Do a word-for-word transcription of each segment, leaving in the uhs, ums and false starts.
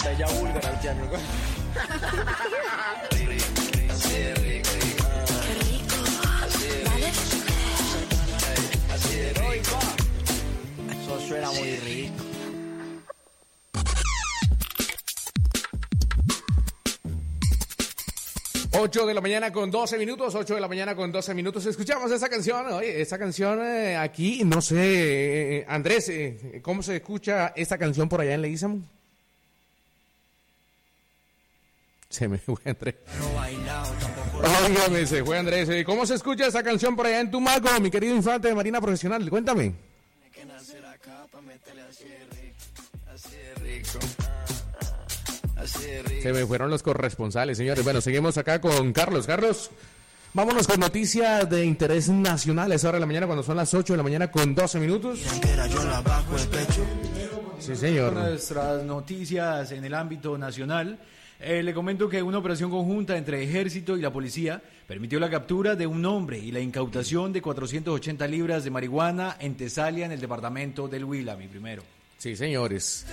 Bella búlgara el piano. Así de rico, Qué rico. ¿Vale? así de rico. Eso suena muy rico. ocho de la mañana con doce minutos, ocho de la mañana con doce minutos. Escuchamos esa canción, oye, esa canción eh, aquí, no sé, eh, Andrés, eh, ¿cómo se escucha esta canción por allá en Leguízamo? Se me fue Andrés. Óigame, se fue Andrés. ¿Cómo se escucha esa canción por allá en Tumaco, mi querido infante de Marina Profesional? Cuéntame. Que nacer acá pa' meterle así de rico, así de rico. Así de rico. Se me fueron los corresponsales, señores. Bueno, seguimos acá con Carlos. Carlos, vámonos con noticias de interés nacional. Es hora de la mañana cuando son las ocho de la mañana con doce minutos. Yo la bajo el pecho. Sí, señor. Nuestras noticias en el ámbito nacional. Eh, le comento que una operación conjunta entre Ejército y la Policía permitió la captura de un hombre y la incautación de cuatrocientas ochenta libras de marihuana en Tesalia, en el departamento del Huila, mi primero. Sí, señores.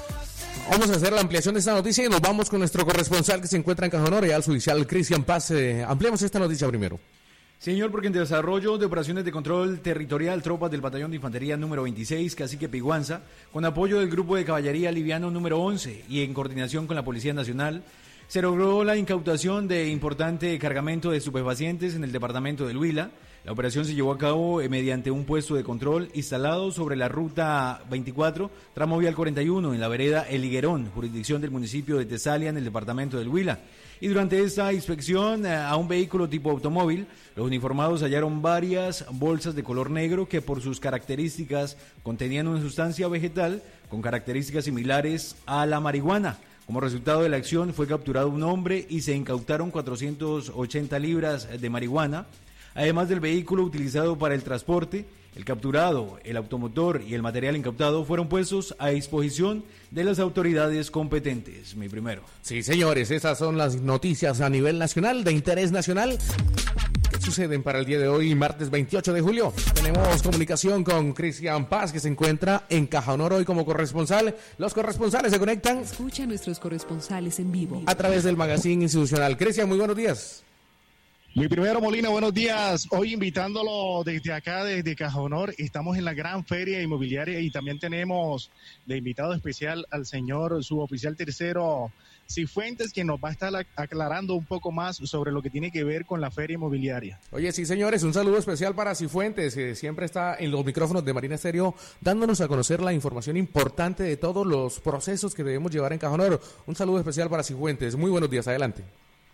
Vamos a hacer la ampliación de esta noticia y nos vamos con nuestro corresponsal que se encuentra en Cajonor, al judicial Cristian Paz. Eh, ampliamos esta noticia primero. Señor, porque en desarrollo de operaciones de control territorial, tropas del Batallón de Infantería número veintiséis, Cacique Piguanza, con apoyo del Grupo de Caballería Liviano número once y en coordinación con la Policía Nacional, se logró la incautación de importante cargamento de estupefacientes en el departamento del Huila. La operación se llevó a cabo eh, mediante un puesto de control instalado sobre la ruta veinticuatro, tramo vial cuarenta y uno, en la vereda El Higuerón, jurisdicción del municipio de Tesalia, en el departamento del Huila. Y durante esta inspección eh, a un vehículo tipo automóvil, los uniformados hallaron varias bolsas de color negro que por sus características contenían una sustancia vegetal con características similares a la marihuana. Como resultado de la acción fue capturado un hombre y se incautaron cuatrocientas ochenta libras de marihuana. Además del vehículo utilizado para el transporte, el capturado, el automotor y el material incautado fueron puestos a disposición de las autoridades competentes. Mi primero. Sí, señores, esas son las noticias a nivel nacional, de interés nacional. ¿Qué suceden para el día de hoy, martes veintiocho de julio? Tenemos comunicación con Cristian Paz, que se encuentra en Cajonor hoy como corresponsal. Los corresponsales se conectan. Escucha a nuestros corresponsales en vivo A través del magazine institucional. Cristian, muy buenos días. Mi primero, Molina, buenos días. Hoy invitándolo desde acá, desde Cajonor. Estamos en la gran feria inmobiliaria y también tenemos de invitado especial al señor suboficial tercero Cifuentes, quien nos va a estar aclarando un poco más sobre lo que tiene que ver con la feria inmobiliaria. Oye, sí, señores, un saludo especial para Cifuentes, que siempre está en los micrófonos de Marina Estéreo, dándonos a conocer la información importante de todos los procesos que debemos llevar en Cajonor. Un saludo especial para Cifuentes. Muy buenos días, adelante.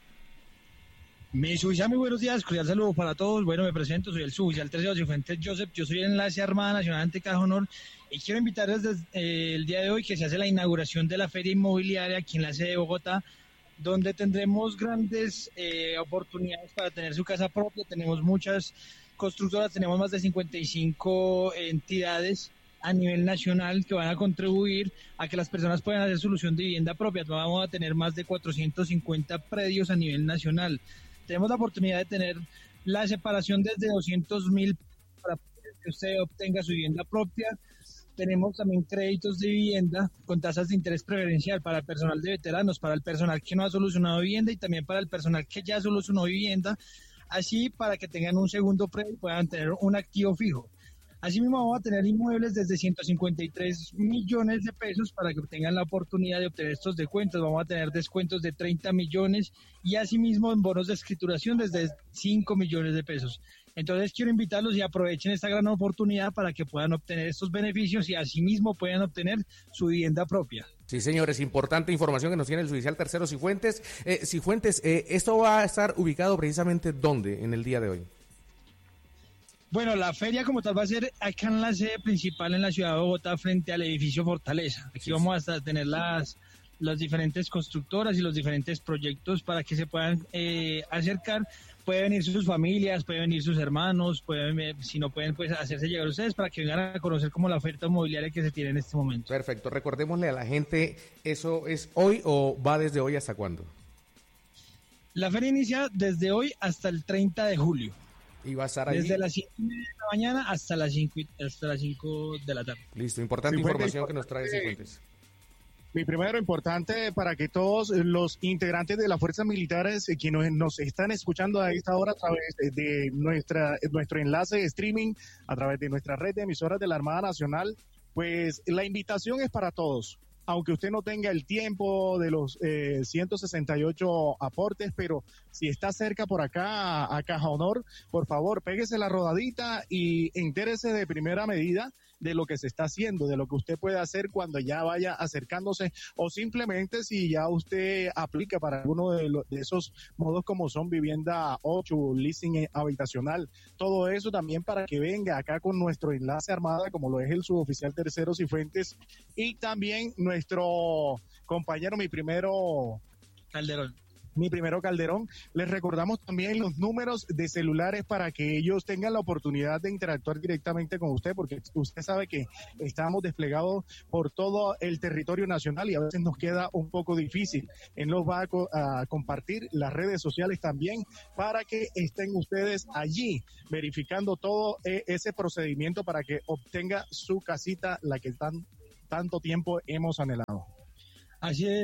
Mi suboficial, muy buenos días, cordial saludo para todos. Bueno, me presento, soy el suboficial tercero Cifuentes Joseph, yo soy el enlace Armada Nacional ante Cajonor y quiero invitarles desde eh, el día de hoy que se hace la inauguración de la Feria Inmobiliaria aquí en la sede de Bogotá, donde tendremos grandes eh, oportunidades para tener su casa propia. Tenemos muchas constructoras, tenemos más de cincuenta y cinco entidades a nivel nacional que van a contribuir a que las personas puedan hacer solución de vivienda propia. Vamos a tener más de cuatrocientos cincuenta predios a nivel nacional. Tenemos la oportunidad de tener la separación desde doscientos mil para que usted obtenga su vivienda propia. Tenemos también créditos de vivienda con tasas de interés preferencial para el personal de veteranos, para el personal que no ha solucionado vivienda y también para el personal que ya solucionó vivienda, así para que tengan un segundo predio y puedan tener un activo fijo. Asimismo, vamos a tener inmuebles desde ciento cincuenta y tres millones de pesos para que tengan la oportunidad de obtener estos descuentos. Vamos a tener descuentos de treinta millones y asimismo en bonos de escrituración desde cinco millones de pesos. Entonces quiero invitarlos y aprovechen esta gran oportunidad para que puedan obtener estos beneficios y asimismo puedan obtener su vivienda propia. Sí, señores, importante información que nos tiene el judicial tercero Cifuentes. Eh, Cifuentes, eh, ¿esto va a estar ubicado precisamente dónde en el día de hoy? Bueno, la feria como tal va a ser acá en la sede principal en la ciudad de Bogotá frente al edificio Fortaleza. Aquí sí, vamos a tener las, las diferentes constructoras y los diferentes proyectos para que se puedan eh, acercar. Pueden venir sus familias, pueden venir sus hermanos, pueden, si no pueden, pues hacerse llegar ustedes para que vengan a conocer como la oferta inmobiliaria que se tiene en este momento. Perfecto, recordémosle a la gente, ¿eso es hoy o va desde hoy hasta cuándo? La feria inicia desde hoy hasta el treinta de julio. Y va a estar ahí desde las cinco de la mañana hasta las cinco, hasta las cinco de la tarde. Listo, importante Cifuentes, información que nos trae Cifuentes. Mi primero, importante para que todos los integrantes de las fuerzas militares eh, que nos, nos están escuchando a esta hora a través de, de nuestra nuestro enlace de streaming, a través de nuestra red de emisoras de la Armada Nacional, pues la invitación es para todos. Aunque usted no tenga el tiempo de los eh, ciento sesenta y ocho aportes, pero si está cerca por acá a, a Caja Honor, por favor, péguese la rodadita y entérese de primera medida de lo que se está haciendo, de lo que usted puede hacer cuando ya vaya acercándose, o simplemente si ya usted aplica para alguno de, lo, de esos modos como son vivienda ocho, leasing habitacional, todo eso también para que venga acá con nuestro enlace Armada, como lo es el suboficial Tercero Cifuentes, y también nuestro compañero, mi primero Calderón. Mi primero Calderón. Les recordamos también los números de celulares para que ellos tengan la oportunidad de interactuar directamente con usted, porque usted sabe que estamos desplegados por todo el territorio nacional y a veces nos queda un poco difícil. Él nos va a, co a compartir las redes sociales también para que estén ustedes allí verificando todo eh, ese procedimiento para que obtenga su casita, la que tan, tanto tiempo hemos anhelado. Así es.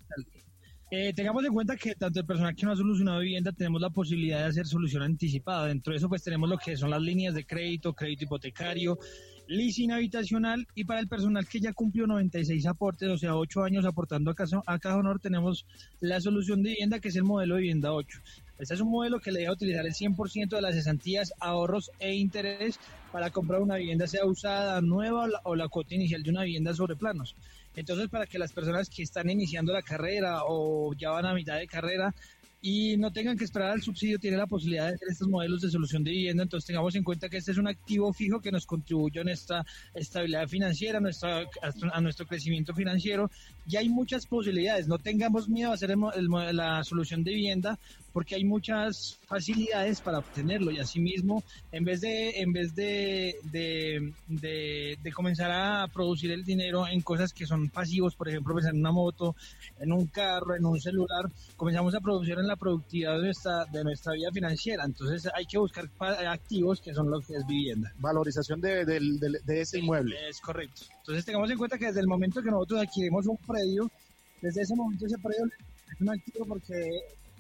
Eh, tengamos en cuenta que tanto el personal que no ha solucionado vivienda tenemos la posibilidad de hacer solución anticipada. Dentro de eso pues tenemos lo que son las líneas de crédito, crédito hipotecario, leasing habitacional, y para el personal que ya cumplió noventa y seis aportes, o sea, ocho años aportando a Caja, a Caja Honor, tenemos la solución de vivienda, que es el modelo de vivienda ocho. Este es un modelo que le deja utilizar el cien por ciento de las cesantías, ahorros e interés para comprar una vivienda, sea usada, nueva o la, o la cuota inicial de una vivienda sobre planos. Entonces, para que las personas que están iniciando la carrera o ya van a mitad de carrera y no tengan que esperar al subsidio, tienen la posibilidad de hacer estos modelos de solución de vivienda. Entonces, tengamos en cuenta que este es un activo fijo que nos contribuye a nuestra estabilidad financiera, a, nuestra, a nuestro crecimiento financiero. Y hay muchas posibilidades. No tengamos miedo a hacer el, el, la solución de vivienda, porque hay muchas facilidades para obtenerlo, y asimismo, en vez de en vez de de, de de comenzar a producir el dinero en cosas que son pasivos, por ejemplo, pues en una moto, en un carro, en un celular, comenzamos a producir en la productividad de nuestra de nuestra vida financiera. Entonces hay que buscar activos que son los que es vivienda. Valorización de, de, de, de ese inmueble. Es correcto. Entonces tengamos en cuenta que desde el momento que nosotros adquirimos un predio, desde ese momento ese predio es un activo porque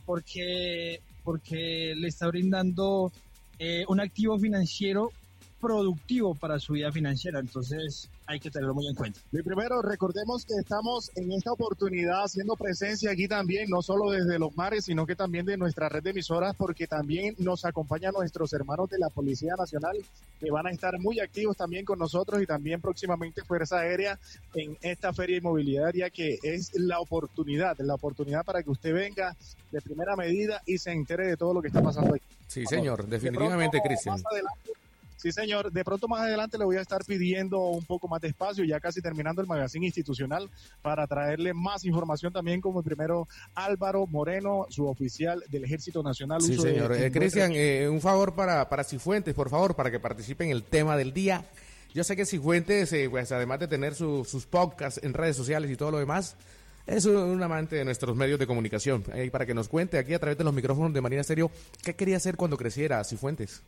porque porque le está brindando eh, un activo financiero productivo para su vida financiera. Entonces hay que tenerlo muy en cuenta. Y primero, recordemos que estamos en esta oportunidad haciendo presencia aquí también, no solo desde los mares, sino que también de nuestra red de emisoras, porque también nos acompañan nuestros hermanos de la Policía Nacional, que van a estar muy activos también con nosotros, y también próximamente Fuerza Aérea en esta feria inmobiliaria, que es la oportunidad, la oportunidad para que usted venga de primera medida y se entere de todo lo que está pasando aquí. Sí, señor, definitivamente, Cristian. Sí, señor. De pronto más adelante le voy a estar pidiendo un poco más de espacio, ya casi terminando el magazine institucional, para traerle más información también, como el primero Álvaro Moreno, suboficial del Ejército Nacional. Sí, uso señor. de... Eh, Cristian, eh, un favor para, para Cifuentes, por favor, para que participe en el tema del día. Yo sé que Cifuentes, eh, pues además de tener su, sus podcasts en redes sociales y todo lo demás, es un, un amante de nuestros medios de comunicación. Eh, para que nos cuente aquí a través de los micrófonos de Marina Estéreo, ¿qué quería hacer cuando creciera, Cifuentes?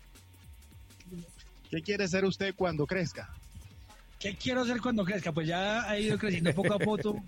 ¿Qué quiere ser usted cuando crezca? ¿Qué quiero hacer cuando crezca? Pues ya ha ido creciendo poco a poco.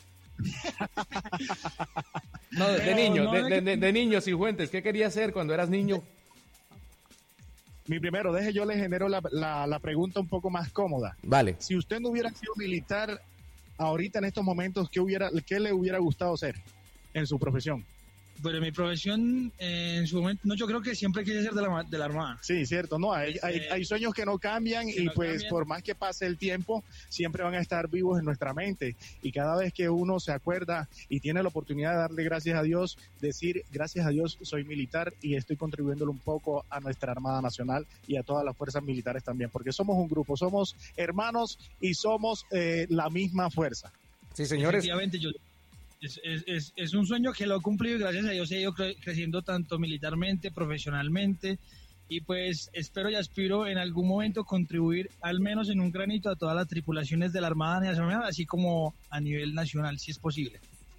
No, de, de niño, no de, de, de, de niño, Cifuentes, ¿qué querías hacer cuando eras niño? Mi primero, deje yo le genero la, la, la pregunta un poco más cómoda. Vale. Si usted no hubiera sido militar ahorita en estos momentos, ¿qué, hubiera, qué le hubiera gustado ser en su profesión? Bueno, mi profesión eh, en su momento, no, yo creo que siempre quise ser de la, de la Armada. Sí, cierto, no, hay, hay, hay sueños que no cambian, que y no pues cambian. Por más que pase el tiempo, siempre van a estar vivos en nuestra mente, y cada vez que uno se acuerda y tiene la oportunidad de darle gracias a Dios, decir gracias a Dios soy militar y estoy contribuyéndole un poco a nuestra Armada Nacional y a todas las fuerzas militares también, porque somos un grupo, somos hermanos y somos eh, la misma fuerza. Sí, señores. Efectivamente, yo... Es, es, es, es un sueño que lo he cumplido, y gracias a Dios he ido cre creciendo tanto militarmente, profesionalmente, y pues espero y aspiro en algún momento contribuir al menos en un granito a todas las tripulaciones de la Armada Nacional, así como a nivel nacional, si es posible.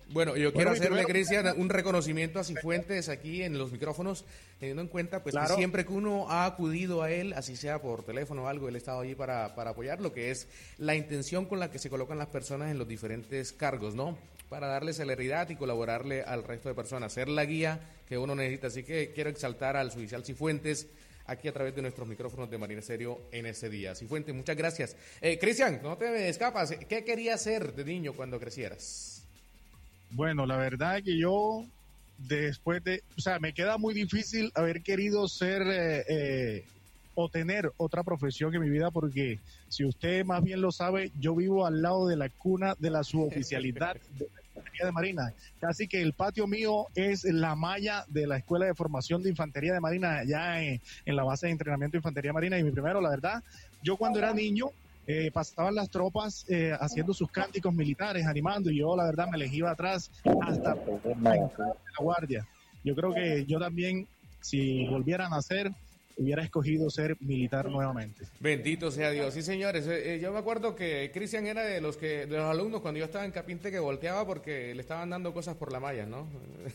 Bueno, yo quiero Bueno, hacerle, primero- Cristian, un reconocimiento a Cifuentes aquí en los micrófonos, teniendo en cuenta pues Claro. que siempre que uno ha acudido a él, así sea por teléfono o algo, él ha estado allí para, para apoyar lo que es la intención con la que se colocan las personas en los diferentes cargos, ¿no? Para darle celeridad y colaborarle al resto de personas, ser la guía que uno necesita. Así que quiero exaltar al suboficial Cifuentes aquí a través de nuestros micrófonos de Marina Estéreo en ese día. Cifuentes, muchas gracias. Eh, Cristian, no te me escapas, ¿qué querías ser de niño cuando crecieras? Bueno, la verdad que yo, después de, o sea, me queda muy difícil haber querido ser eh, eh, o tener otra profesión en mi vida, porque si usted más bien lo sabe, yo vivo al lado de la cuna de la suboficialidad de la Infantería de Marina. Casi que el patio mío es la malla de la Escuela de Formación de Infantería de Marina, allá en, en la base de entrenamiento de Infantería Marina. Y mi primero, la verdad, yo cuando era niño, Eh, pasaban las tropas eh, haciendo sus cánticos militares, animando, y yo la verdad me les iba atrás hasta la guardia. Yo creo que yo también, si volviera a nacer, hubiera escogido ser militar nuevamente. Bendito sea Dios. Sí, señores, eh, eh, yo me acuerdo que Cristian era de los que de los alumnos cuando yo estaba en Capinte que volteaba porque le estaban dando cosas por la malla, ¿no?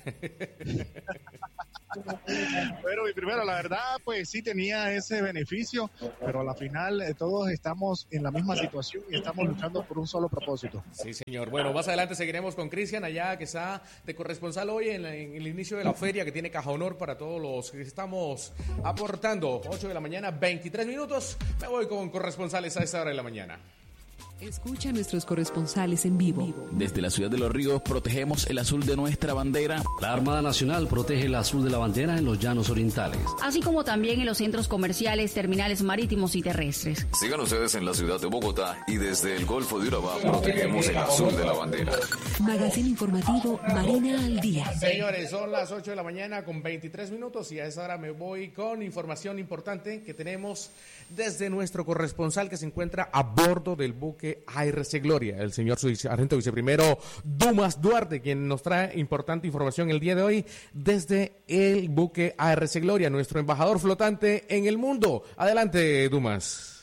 Pero y primero, la verdad, pues sí tenía ese beneficio, pero a la final eh, todos estamos en la misma situación y estamos luchando por un solo propósito. Sí, señor. Bueno, más adelante seguiremos con Cristian allá, que está de corresponsal hoy en, la- en el inicio de la feria que tiene Caja Honor para todos los que estamos aportando. ocho de la mañana, veintitrés minutos. Me voy con corresponsales a esta hora de la mañana. Escucha a nuestros corresponsales en vivo. Desde la ciudad de Los Ríos protegemos el azul de nuestra bandera. La Armada Nacional protege el azul de la bandera en los llanos orientales. Así como también en los centros comerciales, terminales marítimos y terrestres. Sigan ustedes en la ciudad de Bogotá y desde el Golfo de Urabá protegemos el azul de la bandera. Magazine informativo Marina al día. Señores, son las ocho de la mañana con veintitrés minutos y a esa hora me voy con información importante que tenemos desde nuestro corresponsal que se encuentra a bordo del buque A R C Gloria, el señor sargento viceprimero Dumas Duarte, quien nos trae importante información el día de hoy desde el buque A R C Gloria, nuestro embajador flotante en el mundo. Adelante, Dumas.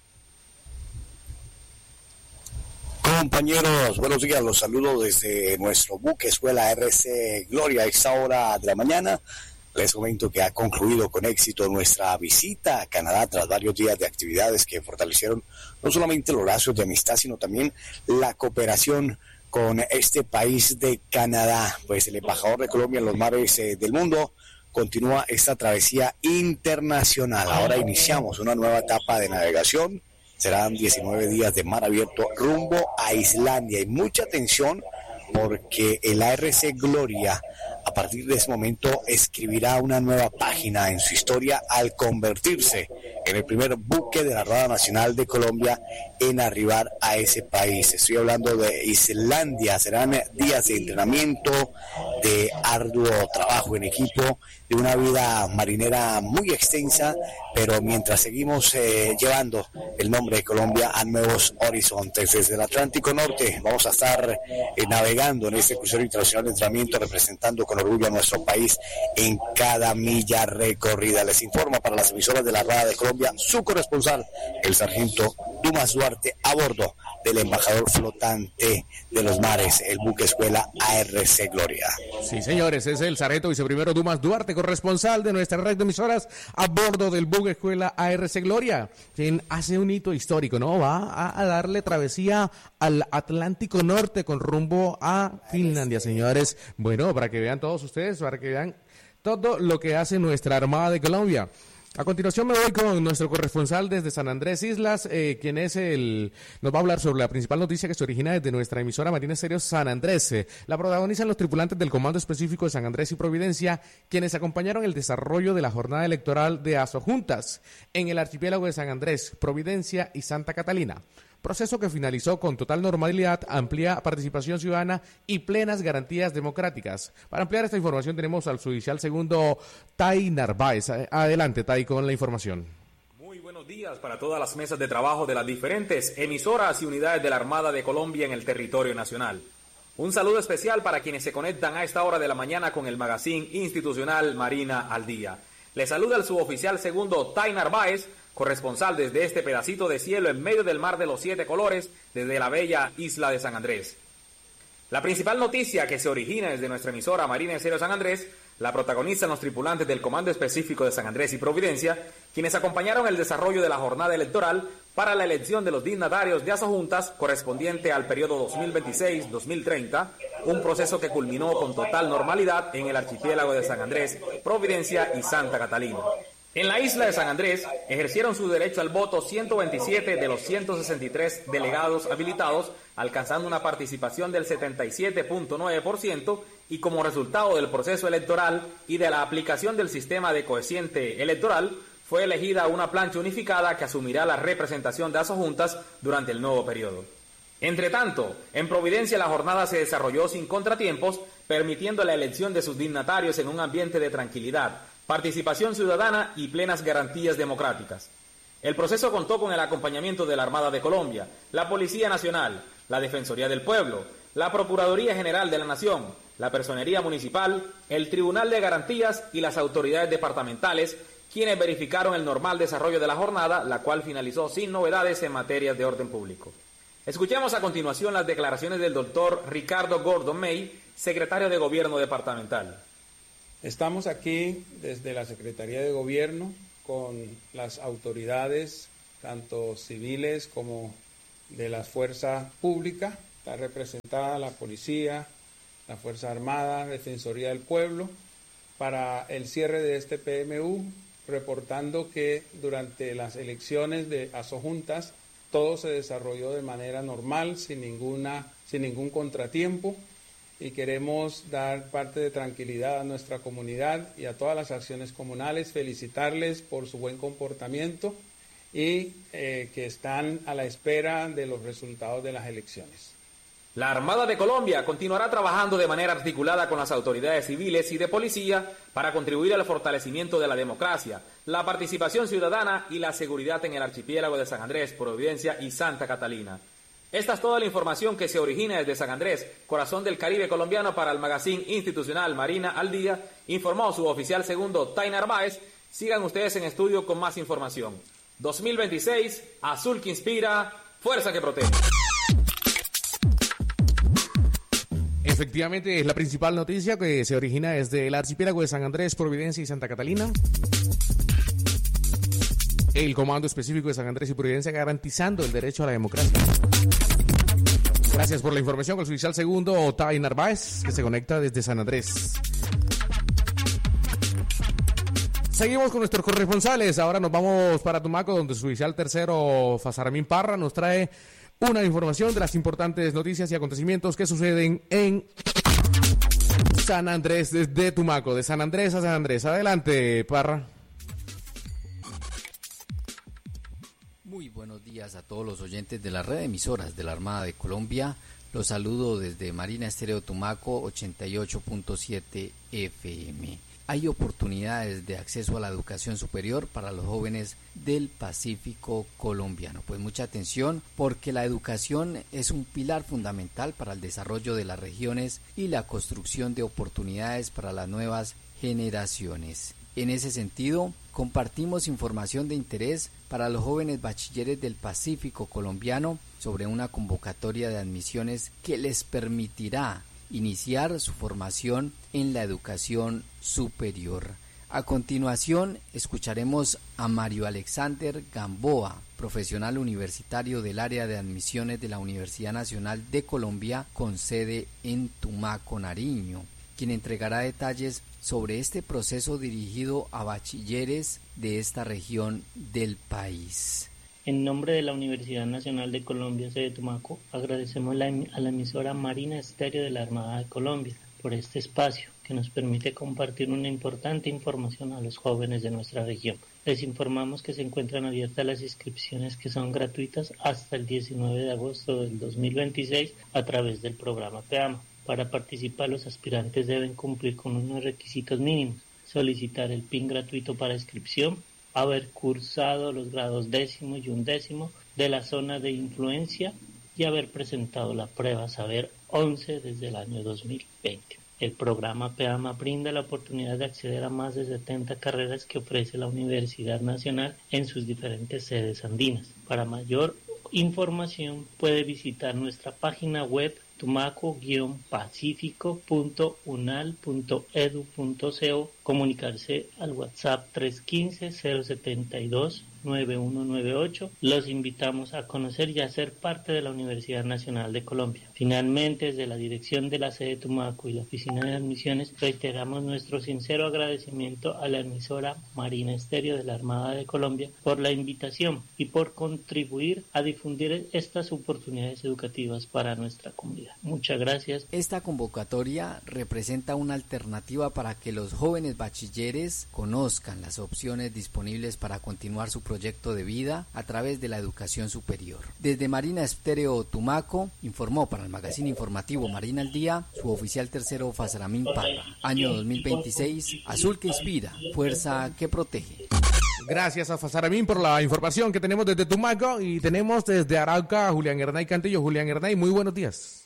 Compañeros, buenos días, los saludo desde nuestro buque Escuela A R C Gloria a esta hora de la mañana. Les comento que ha concluido con éxito nuestra visita a Canadá tras varios días de actividades que fortalecieron no solamente los lazos de amistad, sino también la cooperación con este país de Canadá. Pues el embajador de Colombia en los mares eh, del mundo continúa esta travesía internacional. Ahora iniciamos una nueva etapa de navegación. Serán diecinueve días de mar abierto rumbo a Islandia. Y mucha atención porque el A R C Gloria a partir de ese momento escribirá una nueva página en su historia al convertirse en el primer buque de la Armada Nacional de Colombia en arribar a ese país. Estoy hablando de Islandia. Serán días de entrenamiento, de arduo trabajo en equipo, de una vida marinera muy extensa, pero mientras seguimos eh, llevando el nombre de Colombia a nuevos horizontes. Desde el Atlántico Norte vamos a estar eh, navegando en este crucero internacional de entrenamiento, representando con orgullo a nuestro país en cada milla recorrida. Les informa para las emisoras de la Armada de Colombia su corresponsal, el sargento Dumas Duarte, a bordo del embajador flotante de los mares, el buque escuela A R C Gloria. Sí, señores, es el sargento viceprimero Dumas Duarte, corresponsal de nuestra red de emisoras a bordo del buque escuela A R C Gloria, quien hace un hito histórico, ¿no? Va a, a darle travesía al Atlántico Norte con rumbo a Finlandia, señores. Bueno, para que vean todos ustedes, para que vean todo lo que hace nuestra Armada de Colombia. A continuación me voy con nuestro corresponsal desde San Andrés Islas, eh, quien es el, nos va a hablar sobre la principal noticia que se origina desde nuestra emisora Marina Estéreo San Andrés. Eh, la protagonizan los tripulantes del Comando Específico de San Andrés y Providencia, quienes acompañaron el desarrollo de la jornada electoral de Asojuntas en el archipiélago de San Andrés, Providencia y Santa Catalina. Proceso que finalizó con total normalidad, amplia participación ciudadana y plenas garantías democráticas. Para ampliar esta información tenemos al suboficial segundo Tai Narváez. Adelante, Tai, con la información. Muy buenos días para todas las mesas de trabajo de las diferentes emisoras y unidades de la Armada de Colombia en el territorio nacional. Un saludo especial para quienes se conectan a esta hora de la mañana con el magazine institucional Marina al Día. Les saluda el suboficial segundo Tai Narváez, corresponsal desde este pedacito de cielo en medio del mar de los siete colores, desde la bella isla de San Andrés. La principal noticia que se origina desde nuestra emisora Marina Estéreo San Andrés la protagonizan los tripulantes del Comando Específico de San Andrés y Providencia, quienes acompañaron el desarrollo de la jornada electoral para la elección de los dignatarios de asojuntas correspondiente al periodo dos mil veintiséis a dos mil treinta, un proceso que culminó con total normalidad en el archipiélago de San Andrés, Providencia y Santa Catalina. En la isla de San Andrés ejercieron su derecho al voto ciento veintisiete de los ciento sesenta y tres delegados habilitados, alcanzando una participación del setenta y siete punto nueve por ciento, y como resultado del proceso electoral y de la aplicación del sistema de coeficiente electoral, fue elegida una plancha unificada que asumirá la representación de asojuntas durante el nuevo periodo. Entre tanto, en Providencia la jornada se desarrolló sin contratiempos, permitiendo la elección de sus dignatarios en un ambiente de tranquilidad, participación ciudadana y plenas garantías democráticas. El proceso contó con el acompañamiento de la Armada de Colombia, la Policía Nacional, la Defensoría del Pueblo, la Procuraduría General de la Nación, la Personería Municipal, el Tribunal de Garantías y las autoridades departamentales, quienes verificaron el normal desarrollo de la jornada, la cual finalizó sin novedades en materias de orden público. Escuchemos a continuación las declaraciones del doctor Ricardo Gordon May, secretario de Gobierno departamental. Estamos aquí desde la Secretaría de Gobierno con las autoridades, tanto civiles como de la fuerza pública. Está representada la Policía, la Fuerza Armada, Defensoría del Pueblo, para el cierre de este P M U, reportando que durante las elecciones de asojuntas todo se desarrolló de manera normal, sin ninguna, sin ningún contratiempo, y queremos dar parte de tranquilidad a nuestra comunidad y a todas las acciones comunales, felicitarles por su buen comportamiento y eh, que están a la espera de los resultados de las elecciones. La Armada de Colombia continuará trabajando de manera articulada con las autoridades civiles y de policía para contribuir al fortalecimiento de la democracia, la participación ciudadana y la seguridad en el archipiélago de San Andrés, Providencia y Santa Catalina. Esta es toda la información que se origina desde San Andrés, corazón del Caribe colombiano, para el magazine institucional Marina al Día, informó su oficial segundo Taina Narváez. Sigan ustedes en estudio con más información. dos mil veintiséis, azul que inspira, fuerza que protege. Efectivamente, es la principal noticia que se origina desde el archipiélago de San Andrés, Providencia y Santa Catalina. El Comando Específico de San Andrés y Providencia garantizando el derecho a la democracia. Gracias por la información con el oficial segundo Otay Narváez, que se conecta desde San Andrés. Seguimos con nuestros corresponsales. Ahora nos vamos para Tumaco, donde su oficial tercero Fasaramín Parra nos trae una información de las importantes noticias y acontecimientos que suceden en San Andrés desde Tumaco, de San Andrés a San Andrés. Adelante, Parra. Muy buenos días a todos los oyentes de la red de emisoras de la Armada de Colombia. Los saludo desde Marina Estéreo Tumaco ochenta y ocho punto siete F M. Hay oportunidades de acceso a la educación superior para los jóvenes del Pacífico colombiano. Pues mucha atención, porque la educación es un pilar fundamental para el desarrollo de las regiones y la construcción de oportunidades para las nuevas generaciones. En ese sentido, compartimos información de interés para los jóvenes bachilleres del Pacífico colombiano sobre una convocatoria de admisiones que les permitirá iniciar su formación en la educación superior. A continuación, escucharemos a Mario Alexander Gamboa, profesional universitario del área de admisiones de la Universidad Nacional de Colombia con sede en Tumaco, Nariño, quien entregará detalles sobre este proceso dirigido a bachilleres de esta región del país. En nombre de la Universidad Nacional de Colombia, sede Tumaco, agradecemos la, a la emisora Marina Estéreo de la Armada de Colombia por este espacio que nos permite compartir una importante información a los jóvenes de nuestra región. Les informamos que se encuentran abiertas las inscripciones, que son gratuitas hasta el diecinueve de agosto del dos mil veintiséis a través del programa PEAMA. Para participar, los aspirantes deben cumplir con unos requisitos mínimos: solicitar el P I N gratuito para inscripción, haber cursado los grados décimo y undécimo de la zona de influencia y haber presentado la prueba Saber once desde el año dos mil veinte. El programa PEAMA brinda la oportunidad de acceder a más de setenta carreras que ofrece la Universidad Nacional en sus diferentes sedes andinas. Para mayor información puede visitar nuestra página web tumaco guion pacífico punto unal punto edu punto co, comunicarse al WhatsApp tres uno cinco, cero siete dos, nueve uno nueve ocho. Los invitamos a conocer y a ser parte de la Universidad Nacional de Colombia. Finalmente, desde la dirección de la sede Tumaco y la oficina de admisiones, reiteramos nuestro sincero agradecimiento a la emisora Marina Estéreo de la Armada de Colombia por la invitación y por contribuir a difundir estas oportunidades educativas para nuestra comunidad. Muchas gracias. Esta convocatoria representa una alternativa para que los jóvenes bachilleres conozcan las opciones disponibles para continuar su proyecto de vida a través de la educación superior. Desde Marina Estéreo Tumaco, informó para el magazine informativo Marina al Día, su oficial tercero Fasaramín Parra. Año dos mil veintiséis, azul que inspira, fuerza que protege. Gracias a Fasaramín por la información que tenemos desde Tumaco, y tenemos desde Arauca a Julián Hernay Cantillo. Julián Hernay, muy buenos días.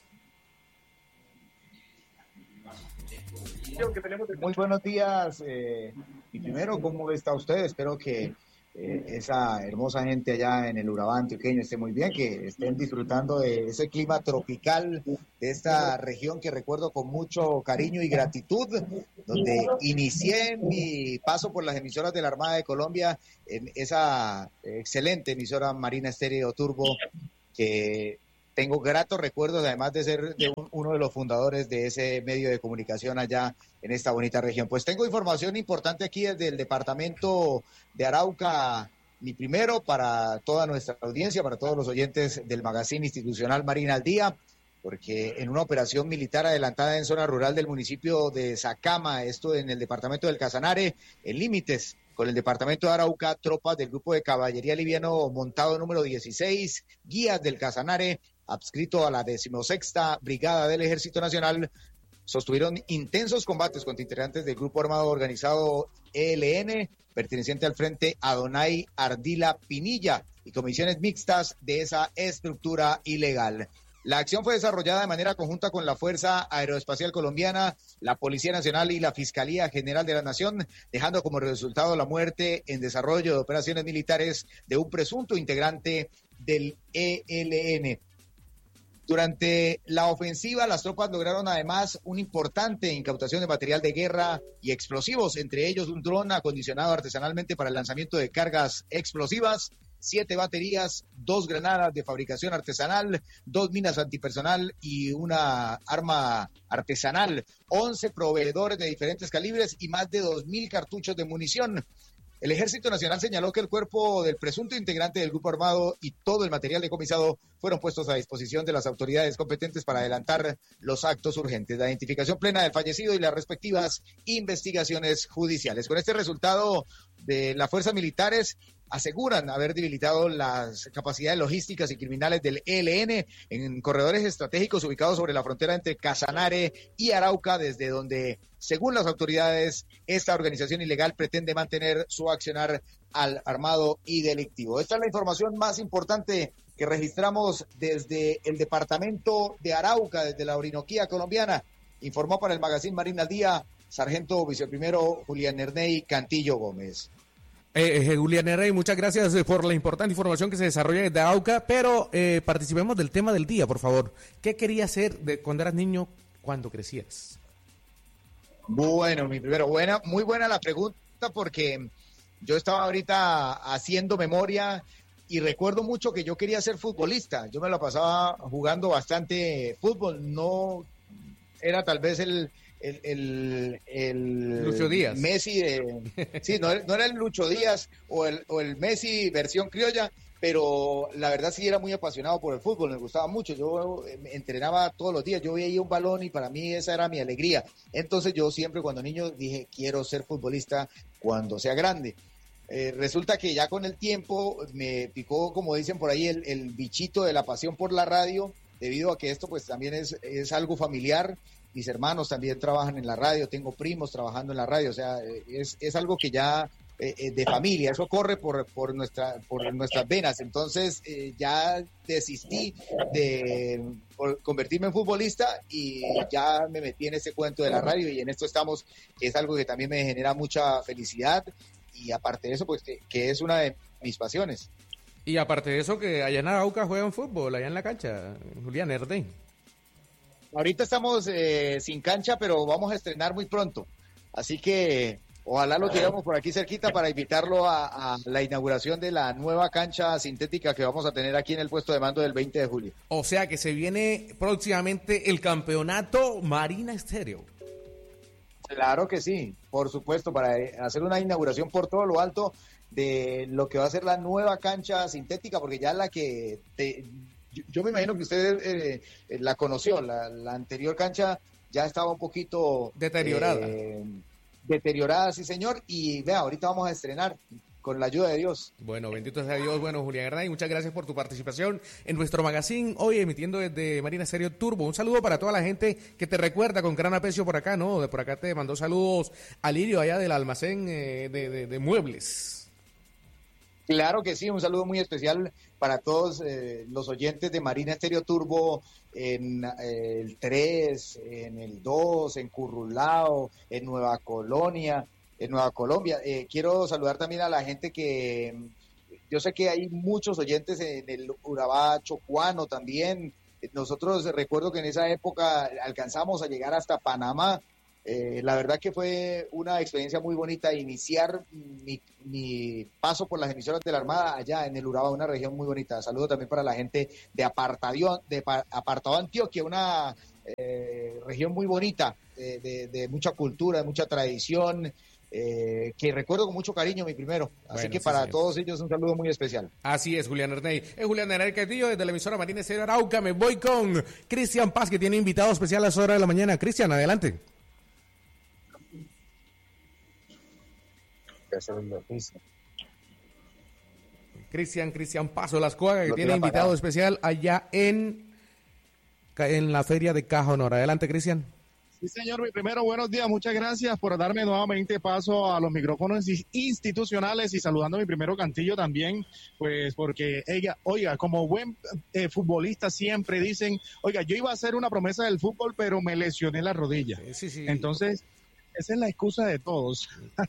Muy buenos días. Eh, y primero, ¿cómo está usted? Espero que eh, esa hermosa gente allá en el Urabá antioqueño esté muy bien, que estén disfrutando de ese clima tropical de esta región que recuerdo con mucho cariño y gratitud, donde inicié mi paso por las emisoras de la Armada de Colombia, en esa excelente emisora Marina Estéreo Turbo, que tengo gratos recuerdos, además de ser de un, uno de los fundadores de ese medio de comunicación allá en esta bonita región. Pues tengo información importante aquí desde el departamento de Arauca, mi primero para toda nuestra audiencia, para todos los oyentes del magazine institucional Marina al Día, porque en una operación militar adelantada en zona rural del municipio de Sacama, esto en el departamento del Casanare, en límites con el departamento de Arauca, tropas del grupo de caballería liviano montado número dieciséis, guías del Casanare, adscrito a la decimosexta Brigada del Ejército Nacional, sostuvieron intensos combates contra integrantes del grupo armado organizado E L N, perteneciente al Frente Adonai Ardila Pinilla, y comisiones mixtas de esa estructura ilegal. La acción fue desarrollada de manera conjunta con la Fuerza Aeroespacial Colombiana, la Policía Nacional y la Fiscalía General de la Nación, dejando como resultado la muerte en desarrollo de operaciones militares de un presunto integrante del E L N. Durante la ofensiva, las tropas lograron además una importante incautación de material de guerra y explosivos, entre ellos un dron acondicionado artesanalmente para el lanzamiento de cargas explosivas, siete baterías, dos granadas de fabricación artesanal, dos minas antipersonal y una arma artesanal, once proveedores de diferentes calibres y más de dos mil cartuchos de munición. El Ejército Nacional señaló que el cuerpo del presunto integrante del grupo armado y todo el material decomisado fueron puestos a disposición de las autoridades competentes para adelantar los actos urgentes, la identificación plena del fallecido y las respectivas investigaciones judiciales. Con este resultado, de las fuerzas militares aseguran haber debilitado las capacidades logísticas y criminales del E L N en corredores estratégicos ubicados sobre la frontera entre Casanare y Arauca, desde donde, según las autoridades, esta organización ilegal pretende mantener su accionar al armado y delictivo. Esta es la información más importante que registramos desde el departamento de Arauca, desde la Orinoquía colombiana. Informó para el magazine Marina al Día, sargento viceprimero Julián Hernay Cantillo Gómez. Eh, eh, Julián Herrey, muchas gracias por la importante información que se desarrolla desde Arauca, pero eh, participemos del tema del día, por favor. ¿Qué querías ser de cuando eras niño, cuando crecías? Bueno, mi primero, buena, muy buena la pregunta, porque yo estaba ahorita haciendo memoria y recuerdo mucho que yo quería ser futbolista. Yo me la pasaba jugando bastante fútbol, no era tal vez el... El, el, el Lucho Díaz. Messi de, sí, no, no era el Lucho Díaz o el, o el Messi versión criolla, pero la verdad sí era muy apasionado por el fútbol, me gustaba mucho. Yo entrenaba todos los días, yo veía un balón y para mí esa era mi alegría. Entonces yo siempre cuando niño dije, quiero ser futbolista cuando sea grande. Eh, resulta que ya con el tiempo me picó, como dicen por ahí, el, el bichito de la pasión por la radio, debido a que esto pues también es, es algo familiar. Mis hermanos también trabajan en la radio, tengo primos trabajando en la radio, o sea, es, es algo que ya eh, de familia, eso corre por, por, nuestra, por nuestras venas. Entonces eh, ya desistí de convertirme en futbolista y ya me metí en ese cuento de la radio y en esto estamos, que es algo que también me genera mucha felicidad y aparte de eso, pues que, que es una de mis pasiones. Y aparte de eso, que allá en Arauca juegan fútbol, allá en la cancha, Julián Hernay. ahorita estamos eh, sin cancha, pero vamos a estrenar muy pronto. Así que ojalá lo tengamos por aquí cerquita para invitarlo a, a la inauguración de la nueva cancha sintética que vamos a tener aquí en el puesto de mando del veinte de julio. O sea que se viene próximamente el campeonato Marina Estéreo. Claro que sí, por supuesto, para hacer una inauguración por todo lo alto de lo que va a ser la nueva cancha sintética, porque ya la que te, yo, yo me imagino que usted eh, la conoció, la, la anterior cancha ya estaba un poquito deteriorada. Eh, deteriorada, sí señor, y vea, ahorita vamos a estrenar con la ayuda de Dios. Bueno, bendito sea Dios. Bueno, Julián Hernay, muchas gracias por tu participación en nuestro magazine, hoy emitiendo desde Marina Estéreo Turbo. Un saludo para toda la gente que te recuerda con gran aprecio por acá, ¿no? De por acá te mandó saludos a Lirio, allá del almacén eh, de, de, de muebles. Claro que sí, un saludo muy especial para todos eh, los oyentes de Marina Estéreo Turbo en eh, el tres, en el dos, en Currulao, en Nueva Colonia, en Nueva Colombia. Eh, quiero saludar también a la gente que, yo sé que hay muchos oyentes en el Urabá chocuano también. Nosotros recuerdo que en esa época alcanzamos a llegar hasta Panamá. Eh, la verdad que fue una experiencia muy bonita iniciar mi, mi paso por las emisoras de la Armada allá en el Urabá, una región muy bonita. Saludo también para la gente de Apartado, de Apartado Antioquia, una eh, región muy bonita, de, de, de mucha cultura, de mucha tradición, eh, que recuerdo con mucho cariño mi primero. Así bueno, que sí, para señor. todos ellos un saludo muy especial. Así es, Julián Hernay. Es Julián Hernay Castillo desde la emisora Marina Estéreo Arauca. Me voy con Cristian Paz, que tiene invitado especial a las horas de la mañana. Cristian, adelante. Cristian, Cristian Paso Lascoaga, que Lo tiene tiene invitado apagado. especial allá en, en la feria de Caja Honor. Adelante, Cristian. Sí, señor, mi primero, buenos días, muchas gracias por darme nuevamente paso a los micrófonos institucionales y saludando a mi primero Cantillo también, pues porque ella, oiga, como buen eh, futbolista siempre dicen, oiga, yo iba a hacer una promesa del fútbol, pero me lesioné la rodilla. Sí, sí. Entonces, esa es la excusa de todos.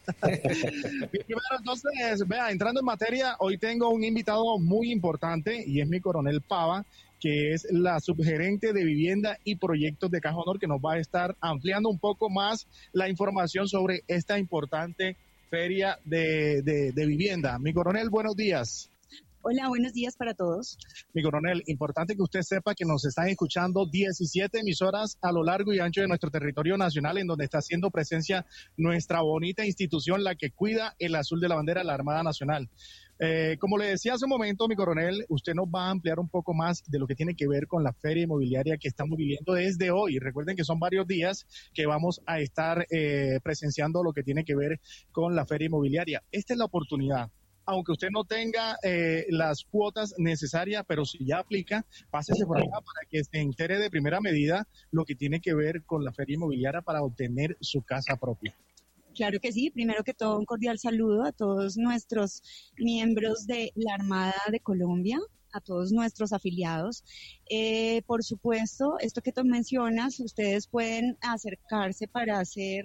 Primero, entonces, vea, entrando en materia, hoy tengo un invitado muy importante y es mi coronel Pava, que es la subgerente de vivienda y proyectos de Caja Honor, que nos va a estar ampliando un poco más la información sobre esta importante feria de, de, de vivienda. Mi coronel, buenos días. Hola, buenos días para todos. Mi coronel, importante que usted sepa que nos están escuchando diecisiete emisoras a lo largo y ancho de nuestro territorio nacional, en donde está haciendo presencia nuestra bonita institución, la que cuida el azul de la bandera de la Armada Nacional. Eh, como le decía hace un momento, mi coronel, usted nos va a ampliar un poco más de lo que tiene que ver con la feria inmobiliaria que estamos viviendo desde hoy. Recuerden que son varios días que vamos a estar eh, presenciando lo que tiene que ver con la feria inmobiliaria. Esta es la oportunidad. Aunque usted no tenga eh, las cuotas necesarias, pero si ya aplica, pásese por acá para que se entere de primera medida lo que tiene que ver con la feria inmobiliaria para obtener su casa propia. Claro que sí. Primero que todo, un cordial saludo a todos nuestros miembros de la Armada de Colombia, a todos nuestros afiliados. Eh, por supuesto, esto que tú mencionas, ustedes pueden acercarse para hacer,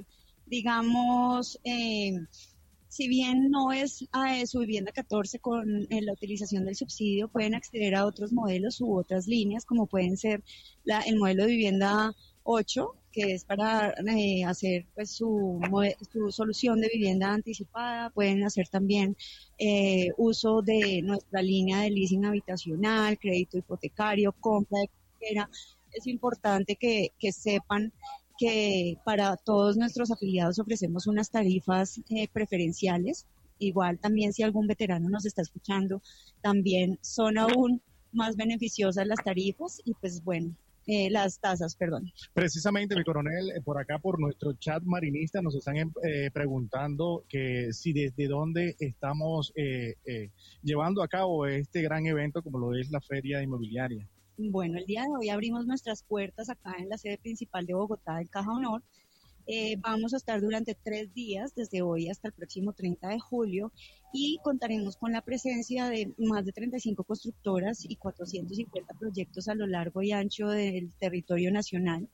digamos, eh, si bien no es eh, su vivienda catorce con eh, la utilización del subsidio, pueden acceder a otros modelos u otras líneas, como pueden ser la, el modelo de vivienda ocho, que es para eh, hacer pues su, su solución de vivienda anticipada. Pueden hacer también eh, uso de nuestra línea de leasing habitacional, crédito hipotecario, compra de cartera. Es importante que, que sepan que para todos nuestros afiliados ofrecemos unas tarifas eh, preferenciales. Igual también si algún veterano nos está escuchando, también son aún más beneficiosas las tarifas y pues bueno, eh, las tasas, perdón. Precisamente, mi coronel, eh, por acá por nuestro chat marinista nos están eh, preguntando que si desde dónde estamos eh, eh, llevando a cabo este gran evento como lo es la Feria Inmobiliaria. Bueno, el día de hoy abrimos nuestras puertas acá en la sede principal de Bogotá, en Caja Honor. Eh, vamos a estar durante tres días, desde hoy hasta el próximo treinta de julio, y contaremos con la presencia de más de treinta y cinco constructoras y cuatrocientos cincuenta proyectos a lo largo y ancho del territorio nacional,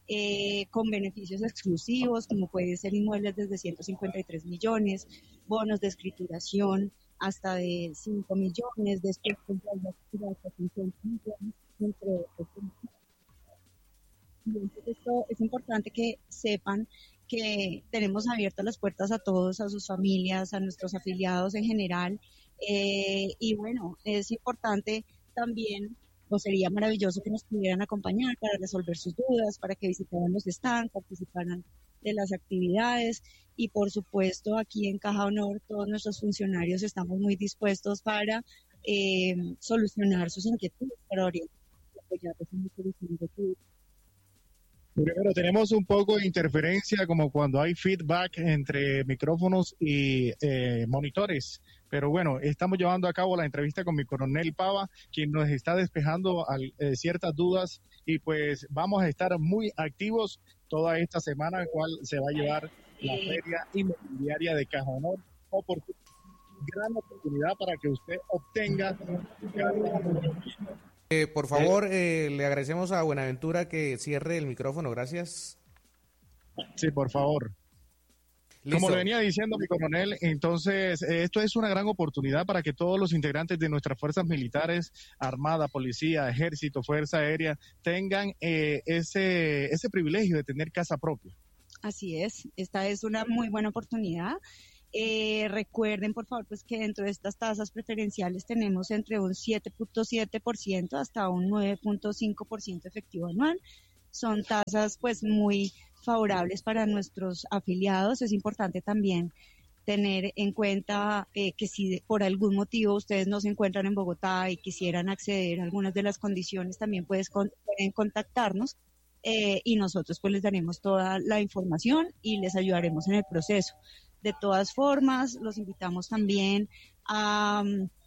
eh, con beneficios exclusivos, como puede ser inmuebles desde ciento cincuenta y tres millones, bonos de escrituración hasta de cinco millones, después de hasta cincuenta millones, entre otros. también pues, esto es importante que sepan que tenemos abiertas las puertas a todos, a sus familias, a nuestros afiliados en general. Eh, y bueno, es importante también, o sería maravilloso que nos pudieran acompañar para resolver sus dudas, para que visitaran los stands, participaran de las actividades y por supuesto aquí en Caja Honor todos nuestros funcionarios estamos muy dispuestos para eh, solucionar sus inquietudes, para orientar y apoyarlos en las soluciones de inquietudes. Primero, tenemos un poco de interferencia como cuando hay feedback entre micrófonos y eh, monitores. Pero bueno, estamos llevando a cabo la entrevista con mi coronel Pava, quien nos está despejando al, eh, ciertas dudas y pues vamos a estar muy activos toda esta semana, en cual se va a llevar la Feria Inmobiliaria de Caja Honor. Oportun- gran oportunidad para que usted obtenga... Eh, por favor, eh, le agradecemos a Buenaventura que cierre el micrófono, gracias. Sí, por favor. Listo. Como le venía diciendo mi coronel, entonces eh, esto es una gran oportunidad para que todos los integrantes de nuestras fuerzas militares, Armada, Policía, Ejército, Fuerza Aérea, tengan eh, ese, ese privilegio de tener casa propia. Así es, esta es una muy buena oportunidad. Eh, recuerden, por favor, pues que dentro de estas tasas preferenciales tenemos entre un siete punto siete por ciento hasta un nueve punto cinco por ciento efectivo anual. Son tasas pues muy favorables para nuestros afiliados. Es importante también tener en cuenta eh, que si por algún motivo ustedes no se encuentran en Bogotá y quisieran acceder a algunas de las condiciones, también puedes con, pueden contactarnos eh, y nosotros pues les daremos toda la información y les ayudaremos en el proceso. De todas formas, los invitamos también a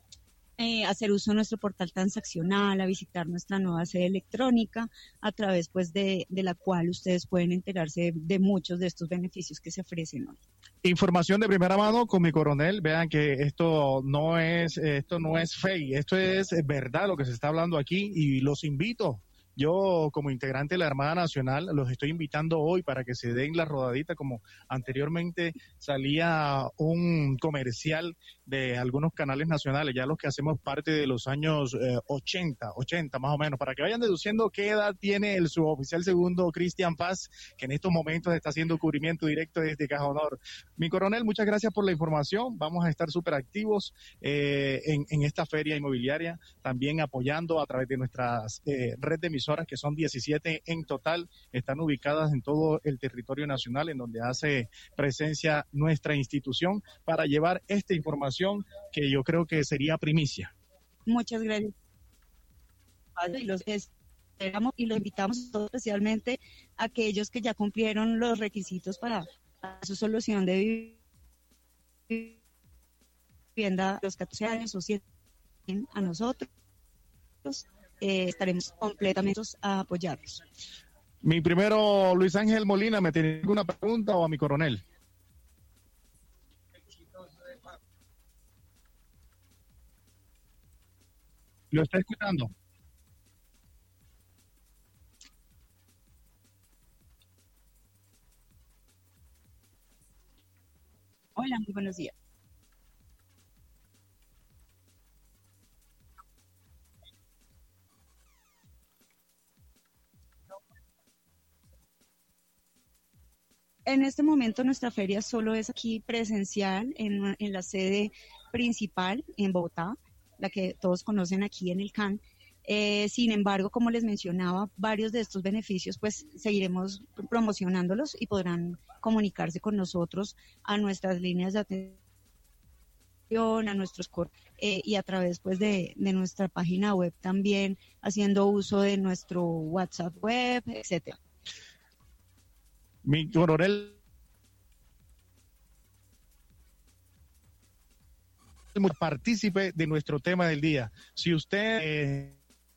eh, hacer uso de nuestro portal transaccional, a visitar nuestra nueva sede electrónica, a través pues de, de la cual ustedes pueden enterarse de, de muchos de estos beneficios que se ofrecen hoy. Información de primera mano con mi coronel. Vean que esto no es, esto no es fake, esto es verdad lo que se está hablando aquí y los invito. Yo, como integrante de la Armada Nacional, los estoy invitando hoy para que se den la rodadita, como anteriormente salía un comercial de algunos canales nacionales, ya los que hacemos parte de los años eh, ochenta, ochenta más o menos, para que vayan deduciendo qué edad tiene el suboficial segundo Cristian Paz, que en estos momentos está haciendo cubrimiento directo desde Caja Honor. Mi coronel, muchas gracias por la información. Vamos a estar súper activos eh, en, en esta feria inmobiliaria, también apoyando a través de nuestras eh, red de emisoras, que son diecisiete en total, están ubicadas en todo el territorio nacional, en donde hace presencia nuestra institución, para llevar esta información que yo creo que sería primicia. Muchas gracias. Y los esperamos y los invitamos especialmente a aquellos que ya cumplieron los requisitos para su solución de vivienda a los catorce años o siete a nosotros. Eh, estaremos completamente a apoyarlos. Mi primero, Luis Ángel Molina, ¿me tiene alguna pregunta o a mi coronel? ¿Lo está escuchando? Hola, muy buenos días. En este momento nuestra feria solo es aquí presencial en, en la sede principal en Bogotá, la que todos conocen aquí en el C A N. Eh, sin embargo, como les mencionaba, varios de estos beneficios pues seguiremos promocionándolos y podrán comunicarse con nosotros a nuestras líneas de atención, a nuestros correos eh, y a través pues de, de nuestra página web también, haciendo uso de nuestro WhatsApp web, etcétera. Mi coronel, partícipe de nuestro tema del día. Si usted eh,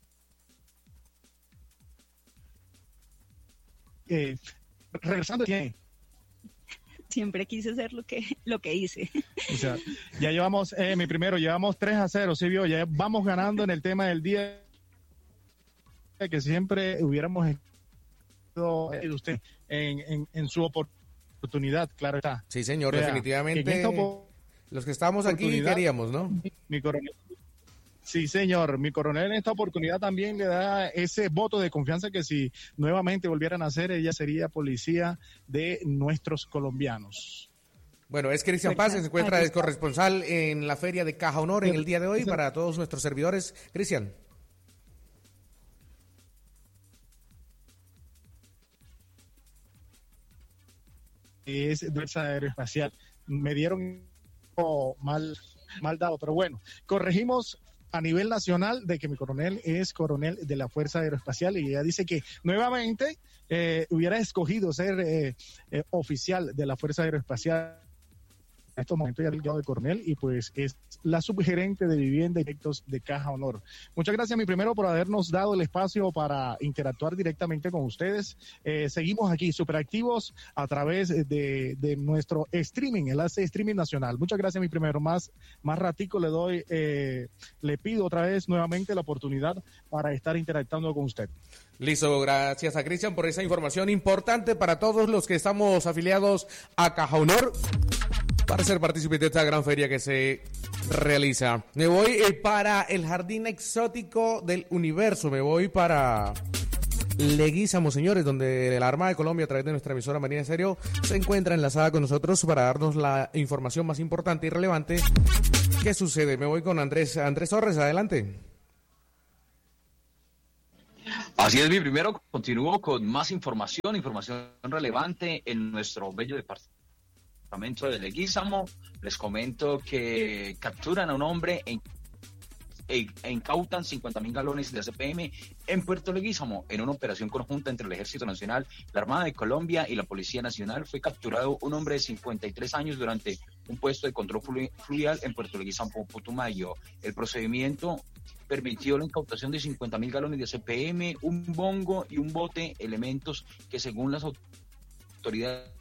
eh, regresando tiene, siempre quise hacer lo que lo que hice. O sea, ya llevamos, eh, mi primero, llevamos tres a cero, ¿sí vio? Ya vamos ganando en el tema del día, que siempre hubiéramos de usted en, en, en su oportunidad, claro está. Sí, señor, Vea, definitivamente. Los que estamos aquí queríamos, ¿no? Mi coronel, Sí, señor. Mi coronel en esta oportunidad también le da ese voto de confianza que si nuevamente volvieran a hacer, ella sería policía de nuestros colombianos. Bueno, es Cristian Paz, que se encuentra de corresponsal en la feria de Caja Honor en el día de hoy para todos nuestros servidores. Cristian. Es de Fuerza Aeroespacial. Me dieron oh, mal, mal dado, pero bueno, corregimos a nivel nacional de que mi coronel es coronel de la Fuerza Aeroespacial y ella dice que nuevamente eh, hubiera escogido ser eh, eh, oficial de la Fuerza Aeroespacial. En estos momentos ya el grado de coronel y pues es la subgerente de vivienda y proyectos de Caja Honor. Muchas gracias, mi primero, por habernos dado el espacio para interactuar directamente con ustedes. Eh, seguimos aquí superactivos a través de, de nuestro streaming, el enlace streaming nacional. Muchas gracias, mi primero. Más, más ratico le doy, eh, le pido otra vez nuevamente la oportunidad para estar interactuando con usted. Listo, gracias a Cristian por esa información importante para todos los que estamos afiliados a Caja Honor, para ser partícipe de esta gran feria que se realiza. Me voy eh, para el Jardín Exótico del Universo, me voy para Leguízamo, señores, donde la Armada de Colombia, a través de nuestra emisora Marina Estéreo, se encuentra enlazada con nosotros para darnos la información más importante y relevante que sucede. Me voy con Andrés, Andrés Torres, adelante. Así es, mi primero, continúo con más información, información relevante en nuestro bello departamento de Leguízamo. Les comento que capturan a un hombre e, e, e incautan cincuenta mil galones de A C P M en Puerto Leguízamo. En una operación conjunta entre el Ejército Nacional, la Armada de Colombia y la Policía Nacional, fue capturado un hombre de cincuenta y tres años durante un puesto de control fluvial en Puerto Leguízamo, Putumayo. El procedimiento permitió la incautación de cincuenta mil galones de A C P M, un bongo y un bote, elementos que según las autoridades